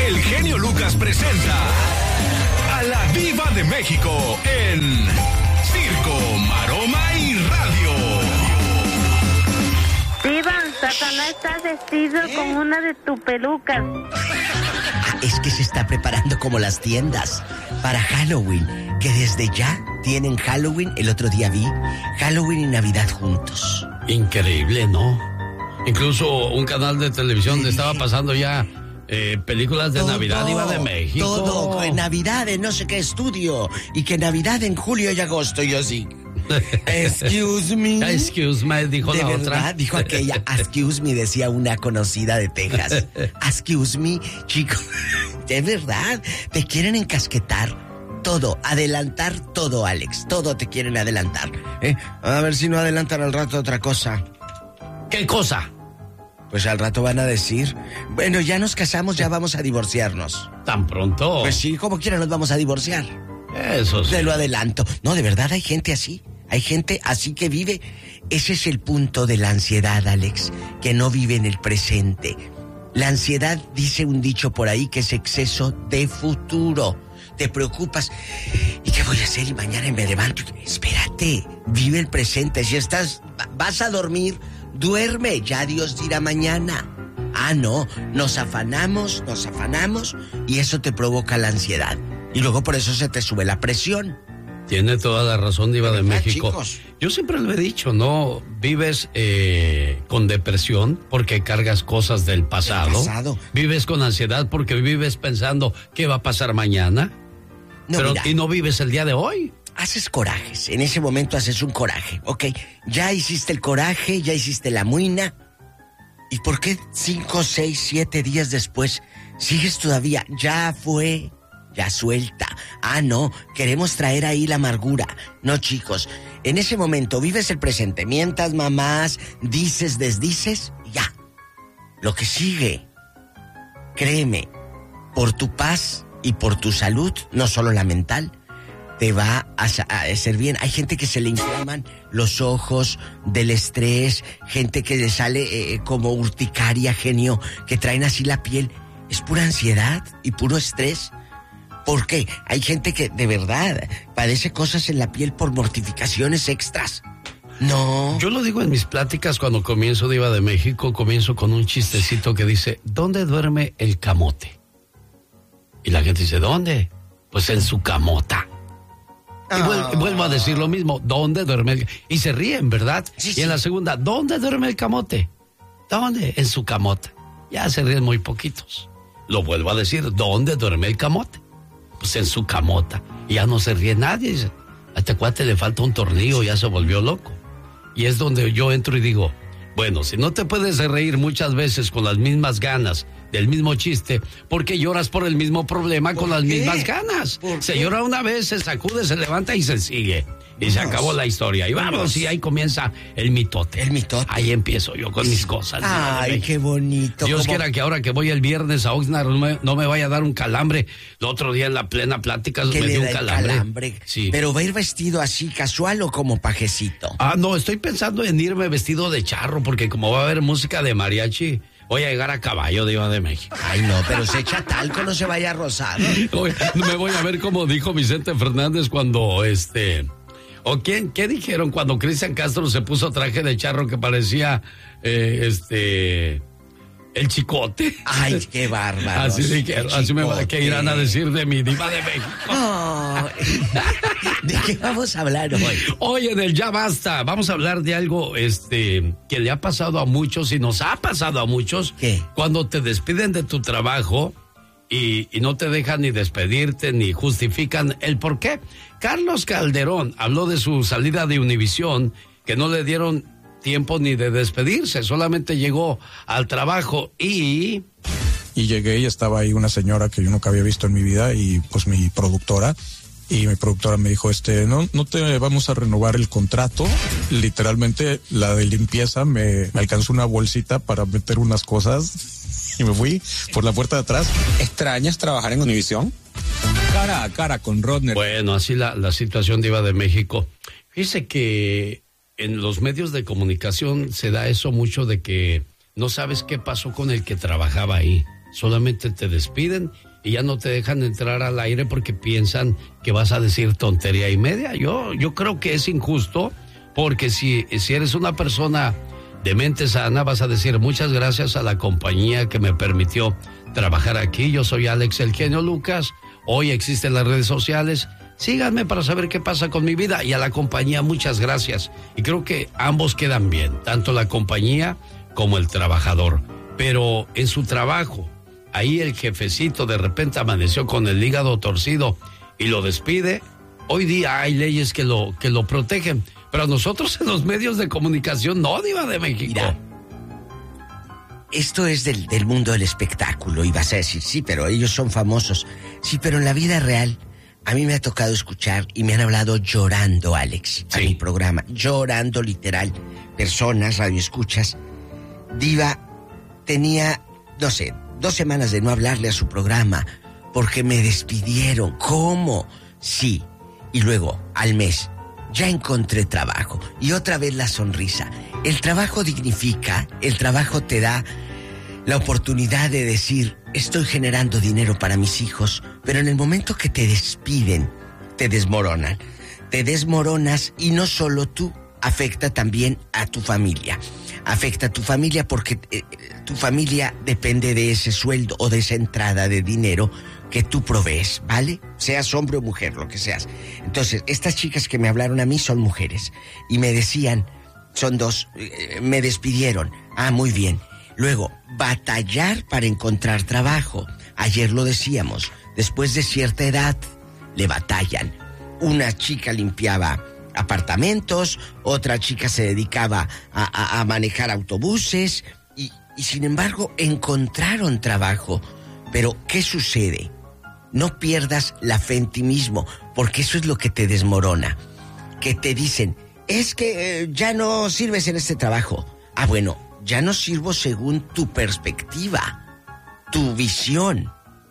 el genio Lucas presenta a la Diva de México en Circo, Maroma y Radio. Diva, Satanás está vestido con una de tus pelucas. Es que se está preparando como las tiendas para Halloween, que desde ya tienen Halloween. El otro día vi Halloween y Navidad juntos. Increíble, ¿no? Incluso un canal de televisión le estaba pasando ya películas de Navidad, Diva de México. Todo, en Navidad en no sé qué estudio, y que Navidad en julio y agosto, y yo sí. Excuse me. Excuse me, dijo de la verdad, otra. Dijo aquella, excuse me, decía una conocida de Texas. Excuse me, chico. De verdad, te quieren encasquetar todo, adelantar todo, Alex. Todo te quieren adelantar. A ver si no adelantan al rato otra cosa. ¿Qué cosa? Pues al rato van a decir, bueno, ya nos casamos, ya vamos a divorciarnos. ¿Tan pronto? Pues sí, como quiera nos vamos a divorciar. Eso sí. Te lo adelanto. No, de verdad hay gente así. Hay gente así que vive. Ese es el punto de la ansiedad, Alex, que no vive en el presente. La ansiedad, dice un dicho por ahí, que es exceso de futuro. Te preocupas. ¿Y qué voy a hacer? Y mañana me levanto. Espérate, vive el presente. Si vas a dormir, duerme. Ya Dios dirá mañana. Ah, no, nos afanamos y eso te provoca la ansiedad. Y luego por eso se te sube la presión. Tiene toda la razón, Diva de México. Chicos? Yo siempre lo he dicho, ¿no? Vives con depresión porque cargas cosas del pasado. Vives con ansiedad porque vives pensando qué va a pasar mañana. No, pero, mira, y no vives el día de hoy. Haces corajes. En ese momento haces un coraje. Ok, ya hiciste el coraje, ya hiciste la muina. ¿Y por qué 5, 6, 7 días después sigues todavía? Ya fue... Ya suelta. Ah, no, queremos traer ahí la amargura. No, chicos, en ese momento vives el presente. Mientas, mamás, dices, desdices, ya. Lo que sigue, créeme, por tu paz y por tu salud, no solo la mental, te va a hacer bien. Hay gente que se le inflaman los ojos del estrés, gente que le sale como urticaria, genio, que traen así la piel. Es pura ansiedad y puro estrés. ¿Por qué? Hay gente que de verdad padece cosas en la piel por mortificaciones extras. No. Yo lo digo en mis pláticas cuando comienzo, Diva de México, comienzo con un chistecito que dice, ¿dónde duerme el camote? Y la gente dice, ¿dónde? Pues en su camota. Y vuelvo a decir lo mismo, ¿dónde duerme el camote? Y se ríen, ¿verdad? Sí, y en la segunda, ¿dónde duerme el camote? ¿Dónde? En su camota. Ya se ríen muy poquitos. Lo vuelvo a decir, ¿dónde duerme el camote? Pues en su camota. Y ya no se ríe nadie. Dice, a este cuate le falta un tornillo, ya se volvió loco. Y es donde yo entro y digo, bueno, si no te puedes reír muchas veces con las mismas ganas del mismo chiste, ¿por qué lloras por el mismo problema con las mismas ganas? Se llora una vez, se sacude, se levanta y se sigue. Y se acabó la historia. Y vamos, y ahí comienza el mitote. El mitote. Ahí empiezo yo con mis cosas. Ay, qué bonito. Dios quiera que ahora que voy el viernes a Oxnard no me vaya a dar un calambre. El otro día en la plena plática me dio un calambre. Sí. Pero ¿va a ir vestido así casual o como pajecito? Ah, no, estoy pensando en irme vestido de charro porque como va a haber música de mariachi, voy a llegar a caballo, Diva de México. Ay, no, pero se echa talco, no se vaya rosado. Me voy a ver como dijo Vicente Fernández cuando ¿O qué dijeron cuando Cristian Castro se puso traje de charro que parecía el Chicote? Ay, qué bárbaro. Así dijeron, así que irán a decir de mi Diva de México. Oh. ¿De qué vamos a hablar hoy? Hoy en el Ya Basta vamos a hablar de algo que le ha pasado a muchos y nos ha pasado a muchos. ¿Qué? Cuando te despiden de tu trabajo y no te dejan ni despedirte ni justifican el por qué. Carlos Calderón habló de su salida de Univisión, que no le dieron tiempo ni de despedirse, solamente llegó al trabajo y llegué y estaba ahí una señora que yo nunca había visto en mi vida y pues mi productora. Y mi productora me dijo, no te vamos a renovar el contrato. Literalmente la de limpieza me alcanzó una bolsita para meter unas cosas y me fui por la puerta de atrás. ¿Extrañas trabajar en Univisión? Cara a cara con Rodner. Bueno, así la situación de Diva de México. Fíjese que en los medios de comunicación se da eso mucho de que no sabes qué pasó con el que trabajaba ahí. solamente te despiden y ya no te dejan entrar al aire porque piensan que vas a decir tontería y media. Yo creo que es injusto, porque si eres una persona de mente sana, vas a decir muchas gracias a la compañía que me permitió trabajar aquí. Yo soy Alex El Genio Lucas, hoy existen las redes sociales, síganme para saber qué pasa con mi vida, y a la compañía muchas gracias. Y creo que ambos quedan bien, tanto la compañía como el trabajador. Pero en su trabajo, ahí el jefecito de repente amaneció con el hígado torcido y lo despide. Hoy día hay leyes que lo protegen, pero a nosotros en los medios de comunicación no, Diva de México. Mira, esto es del mundo del espectáculo, y vas a decir, sí, pero ellos son famosos. Sí, pero en la vida real, a mí me ha tocado escuchar y me han hablado llorando, Alex, a mi programa. Llorando, literal. Personas, radioescuchas. Diva tenía, no sé, 2 semanas de no hablarle a su programa porque me despidieron. ¿Cómo? Sí. Y luego, al mes, ya encontré trabajo. Y otra vez la sonrisa. El trabajo dignifica, el trabajo te da la oportunidad de decir, estoy generando dinero para mis hijos, pero en el momento que te despiden, te desmoronan. Te desmoronas, y no solo tú, afecta también a tu familia. Afecta a tu familia porque tu familia depende de ese sueldo o de esa entrada de dinero que tú provees, ¿vale? Seas hombre o mujer, lo que seas. Entonces, estas chicas que me hablaron a mí son mujeres y me decían, son 2, me despidieron. Ah, muy bien. Luego, batallar para encontrar trabajo. Ayer lo decíamos, después de cierta edad le batallan. Una chica limpiaba apartamentos, otra chica se dedicaba a manejar autobuses y sin embargo encontraron trabajo. Pero, ¿qué sucede? No pierdas la fe en ti mismo, porque eso es lo que te desmorona. Que te dicen, es que ya no sirves en este trabajo. Ah, bueno, ya no sirvo según tu perspectiva, tu visión,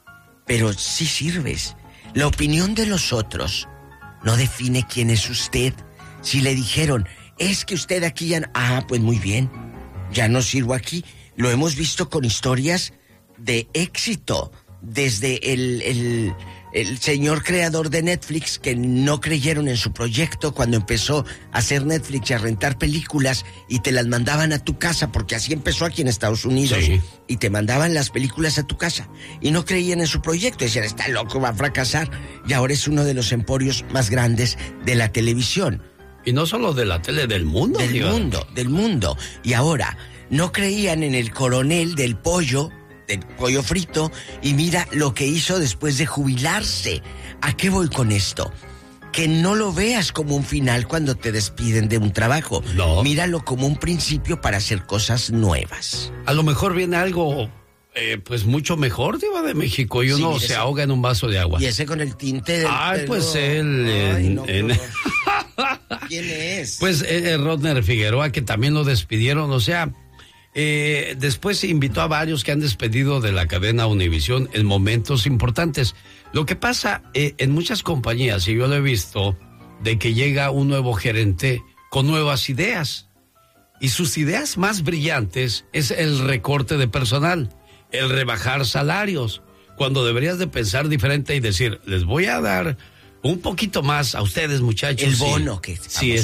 pero sí sirves. La opinión de los otros no define quién es usted. Si le dijeron, es que usted aquí ya no... Ah, pues muy bien, ya no sirvo aquí. Lo hemos visto con historias de éxito, desde el señor creador de Netflix, que no creyeron en su proyecto cuando empezó a hacer Netflix y a rentar películas, y te las mandaban a tu casa, porque así empezó aquí en Estados Unidos. Sí. Y te mandaban las películas a tu casa y no creían en su proyecto, decían, está loco, va a fracasar. Y ahora es uno de los emporios más grandes de la televisión. Y no solo de la tele, del mundo. Del mundo. Y ahora no creían en el coronel del pollo frito, y mira lo que hizo después de jubilarse. ¿A qué voy con esto? Que no lo veas como un final cuando te despiden de un trabajo. No. Míralo como un principio para hacer cosas nuevas. A lo mejor viene algo, pues mucho mejor, Diva de México, y uno se ahoga en un vaso de agua. Y ese con el tinte del... Ay, pues él... ¿Quién es? Pues Rodner Figueroa, que también lo despidieron, o sea... después invitó a varios que han despedido de la cadena Univisión en momentos importantes. Lo que pasa en muchas compañías, y yo lo he visto, de que llega un nuevo gerente con nuevas ideas. Y sus ideas más brillantes es el recorte de personal, el rebajar salarios, cuando deberías de pensar diferente y decir, les voy a dar un poquito más a ustedes, muchachos. El bono que...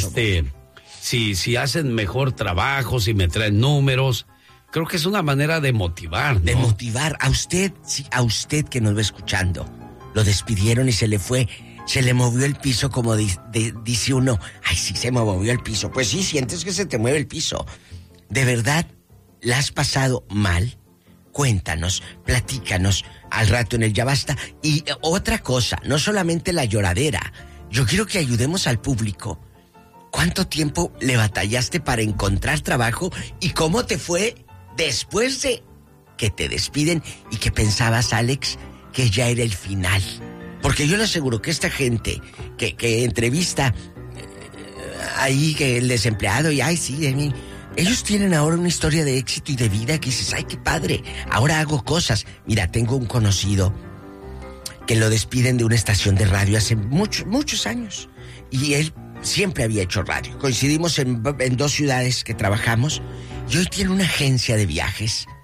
Si hacen mejor trabajo, si me traen números, creo que es una manera de motivar, ¿no? De motivar a usted, sí, a usted que nos va escuchando. Lo despidieron y se le fue, se le movió el piso, como dice uno. Ay, sí, se me movió el piso. Pues sí, sientes que se te mueve el piso. ¿De verdad la has pasado mal? Cuéntanos, platícanos al rato en el Ya Basta. Y otra cosa, no solamente la lloradera. Yo quiero que ayudemos al público. ¿Cuánto tiempo le batallaste para encontrar trabajo y cómo te fue después de que te despiden y que pensabas, Alex, que ya era el final? Porque yo le aseguro que esta gente que entrevista ahí, que el desempleado, y ay, sí, ellos tienen ahora una historia de éxito y de vida que dices, ay, qué padre, ahora hago cosas. Mira, tengo un conocido que lo despiden de una estación de radio hace muchos años, y él siempre había hecho radio. Coincidimos en 2 ciudades que trabajamos, y hoy tiene una agencia de viajes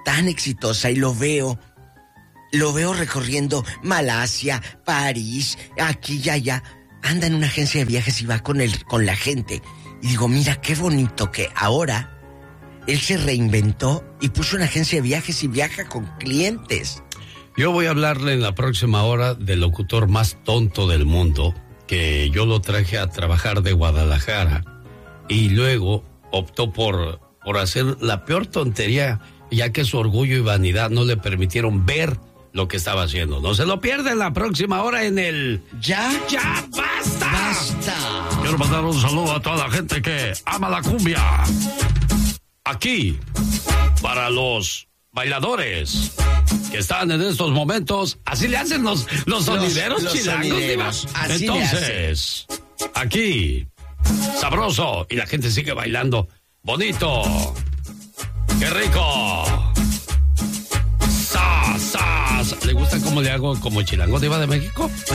tan exitosa y lo veo recorriendo Malasia, París, aquí y allá. Anda en una agencia de viajes y va con la gente. Y digo, mira, qué bonito que ahora él se reinventó y puso una agencia de viajes y viaja con clientes. Yo voy a hablarle en la próxima hora del locutor más tonto del mundo, que yo lo traje a trabajar de Guadalajara y luego optó por hacer la peor tontería, ya que su orgullo y vanidad no le permitieron ver lo que estaba haciendo. No se lo pierda en la próxima hora en el... ¡Ya basta! ¡Basta! Quiero mandar un saludo a toda la gente que ama la cumbia. Aquí, para los bailadores que están en estos momentos, así le hacen los sonideros chilangos. Sonideros, así entonces, aquí, sabroso, y la gente sigue bailando. Bonito. ¡Qué rico! ¡Sas! ¿Le gusta cómo le hago como chilango, Diva de México?